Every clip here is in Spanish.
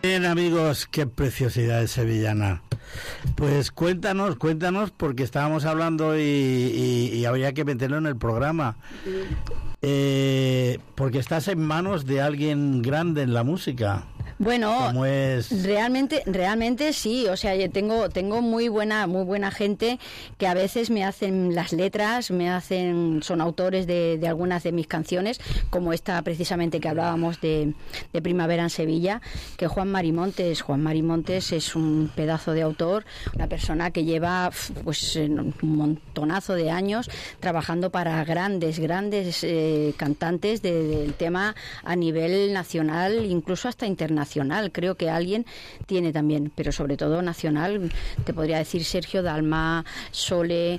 Bien, amigos, qué preciosidad de sevillana. Pues cuéntanos, porque estábamos hablando y habría que meterlo en el programa. Porque estás en manos de alguien grande en la música. Bueno, ¿Cómo es? realmente sí, o sea, yo tengo muy buena gente que a veces me hacen las letras, son autores de algunas de mis canciones, como esta precisamente que hablábamos de Primavera en Sevilla, que Juan Marimontes es un pedazo de autor, una persona que lleva pues un montonazo de años trabajando para grandes cantantes del tema a nivel nacional, incluso hasta internacional. Creo que alguien tiene también, pero sobre todo nacional, te podría decir Sergio Dalma, Sole,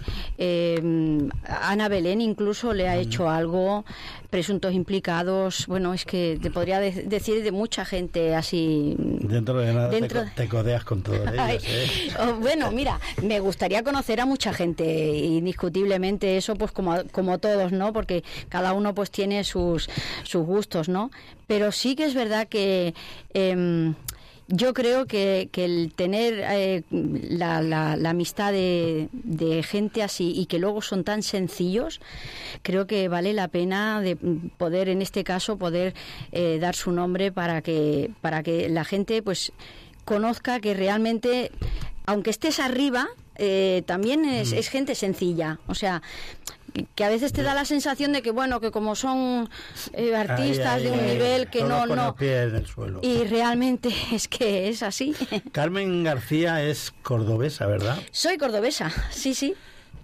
Ana Belén incluso le ha hecho algo, Presuntos Implicados, bueno, es que te podría decir de mucha gente así. Dentro de nada te codeas con todos ellos, Bueno, mira, me gustaría conocer a mucha gente, indiscutiblemente eso pues como todos, ¿no? Porque cada uno pues tiene sus gustos, ¿no? Pero sí que es verdad que yo creo que el tener la amistad de gente así y que luego son tan sencillos, creo que vale la pena de poder, en este caso, dar su nombre para que la gente pues conozca que realmente, aunque estés arriba, también es gente sencilla, o sea, que a veces te da la sensación de que bueno, que como son artistas de un nivel que no el pie en el suelo. Y realmente es que es así. Carmen García es cordobesa, ¿verdad? Soy cordobesa, sí.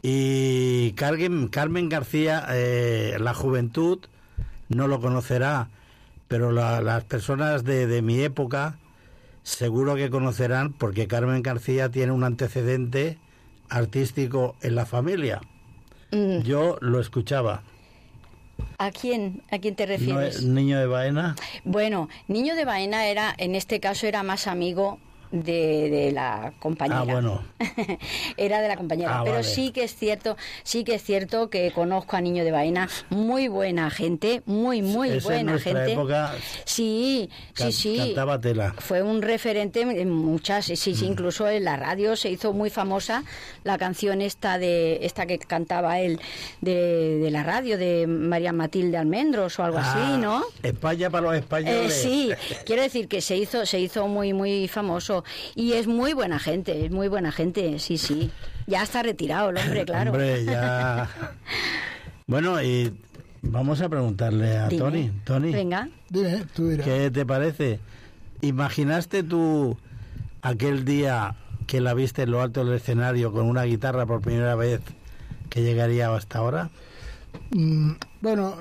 Y Carmen García, la juventud no lo conocerá, pero las personas de mi época seguro que conocerán, porque Carmen García tiene un antecedente artístico en la familia. Yo lo escuchaba. ¿A quién te refieres? ¿Niño de Baena? Bueno, Niño de Baena en este caso era más amigo de la compañera. Bueno. Era de la compañera, pero vale. sí que es cierto que conozco a Niño de Baena, muy buena gente, muy buena en gente. Época sí. Cantaba tela. Fue un referente en muchas, incluso en la radio se hizo muy famosa la canción esta que cantaba él de la radio, de María Matilde Almendros o algo así, ¿no? España para los españoles. Sí, quiero decir que se hizo muy famoso. Y es muy buena gente, sí. Ya está retirado el hombre, claro. Hombre, ya. Bueno, y vamos a preguntarle a Dime. Tony. Venga. Dime, tú dirás. ¿Qué te parece? ¿Imaginaste tú aquel día que la viste en lo alto del escenario con una guitarra por primera vez que llegaría hasta ahora? Bueno,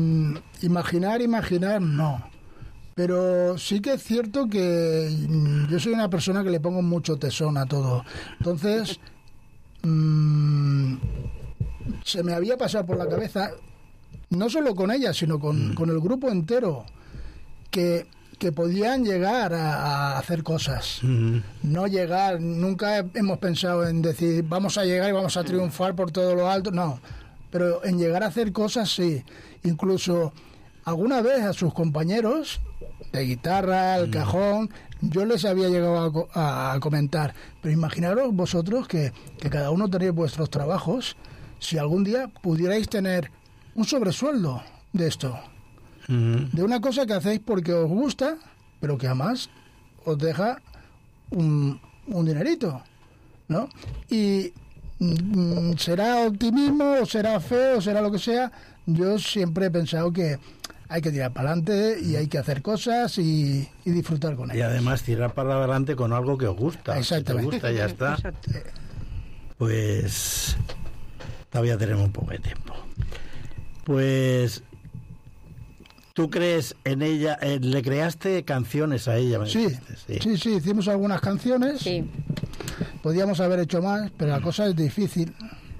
imaginar no. Pero sí que es cierto que yo soy una persona que le pongo mucho tesón a todo. Entonces, se me había pasado por la cabeza, no solo con ella, sino con el grupo entero, que podían llegar a hacer cosas. No llegar, nunca hemos pensado en decir, vamos a llegar y vamos a triunfar por todo lo alto, no. Pero en llegar a hacer cosas, sí. Incluso alguna vez a sus compañeros de guitarra, al cajón, yo les había llegado a comentar, pero imaginaros vosotros que cada uno tenéis vuestros trabajos, si algún día pudierais tener un sobresueldo de esto, de una cosa que hacéis porque os gusta, pero que además os deja un dinerito, ¿no? Y será optimismo, o será fe, o será lo que sea, yo siempre he pensado que hay que tirar para adelante y hay que hacer cosas y disfrutar con ellas. Y además tirar para adelante con algo que os gusta. Exactamente. Si te gusta, ya está. Exacto. Pues todavía tenemos un poco de tiempo. Pues tú crees en ella, le creaste canciones a ella. Sí, hicimos algunas canciones. Sí. Podíamos haber hecho más, pero la cosa es difícil.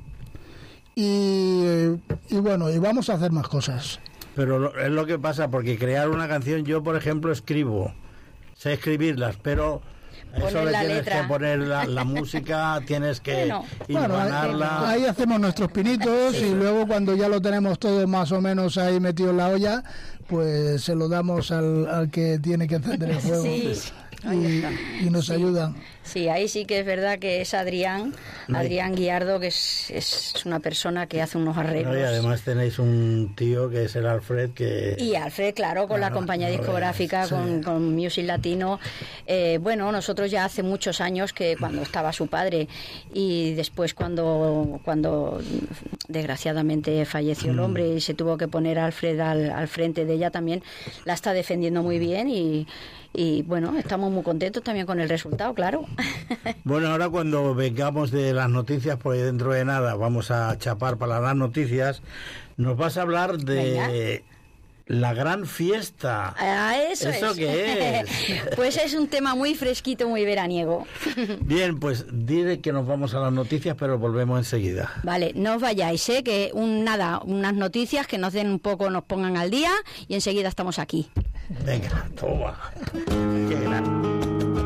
Y bueno, y vamos a hacer más cosas. Pero es lo que pasa, porque crear una canción, yo por ejemplo escribo, sé escribirlas, pero eso le tienes que poner la música, tienes que hilvanarla. Ahí hacemos nuestros pinitos y luego cuando ya lo tenemos todo más o menos ahí metido en la olla, pues se lo damos al que tiene que encender el fuego. Sí. y nos ayudan. Sí, ahí sí que es verdad que es Adrián Guiardo, que es una persona que hace unos arreglos. Y además tenéis un tío que es el Alfred, Y Alfred, claro, con la compañía discográfica, con Music Latino. Bueno, nosotros ya hace muchos años, que cuando estaba su padre y después cuando desgraciadamente falleció el hombre y se tuvo que poner Alfred al frente de ella, también la está defendiendo muy bien y bueno, estamos muy contentos también con el resultado, claro. Bueno, ahora cuando vengamos de las noticias, por ahí dentro de nada, vamos a chapar para las noticias, nos vas a hablar de la gran fiesta. ¿Eso qué es? Pues es un tema muy fresquito, muy veraniego. Bien, pues dile que nos vamos a las noticias, pero volvemos enseguida. Vale, no os vayáis, que unas noticias que nos den un poco, nos pongan al día y enseguida estamos aquí. Venga, toma.